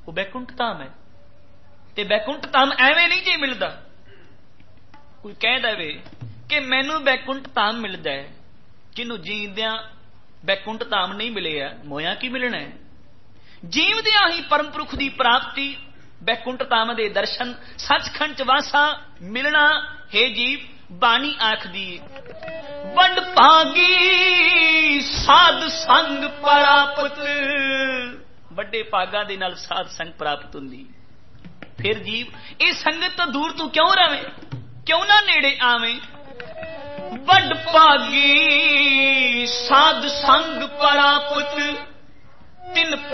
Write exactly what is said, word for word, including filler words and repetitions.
ਉਹ ਬੈਕੁੰਠ ਧਾਮ ਹੈ। ਤੇ ਬੈਕੁੰਠ ਧਾਮ ਐਵੇਂ ਨਹੀਂ ਜੇ ਮਿਲਦਾ। ਕੋਈ ਕਹਿ ਦੇਵੇ ਕਿ ਮੈਨੂੰ ਬੈਕੁੰਠ ਧਾਮ ਮਿਲਦਾ ਹੈ, ਜਿਹਨੂੰ ਜੀਂਦਿਆਂ ਬੈਕੁੰਠ ਧਾਮ ਨਹੀਂ ਮਿਲਿਆ, ਮੋਇਆ ਕੀ ਮਿਲਣਾ ਹੈ। ਜੀਵਦਿਆਂ ਹੀ ਪਰਮ ਪੁਰਖ ਦੀ ਪ੍ਰਾਪਤੀ, ਬੈਕੁੰਠ ਧਾਮ ਦੇ ਦਰਸ਼ਨ, ਸੱਚਖੰਡ ਚ ਵਾਸਾ ਮਿਲਣਾ। ਹੈ ਜੀਵ ਬਾਣੀ ਆਖਦੀ ਵਡ ਭਾਗੀ ਸਾਧ ਸੰਗ ਪ੍ਰਾਪਤ, ਵੱਡੇ ਭਾਗਾਂ ਦੇ ਨਾਲ ਸਾਧ ਸੰਗ ਪ੍ਰਾਪਤ ਹੁੰਦੀ। ਫਿਰ ਜੀਵ ਇਹ ਸੰਗਤ ਤੋਂ ਦੂਰ ਤੂੰ ਕਿਉਂ ਰਵੇਂ, ਕਿਉਂ ਨਾ ਨੇੜੇ ਆਵੇਂ। ਵਡ ਭਾਗੀ ਸਾਧ ਸੰਗ ਪ੍ਰਾਪਤ, ਤਿਨ